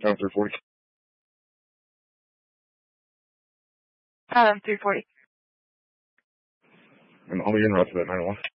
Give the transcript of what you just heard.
340. 340. And I'll be in rush at 911.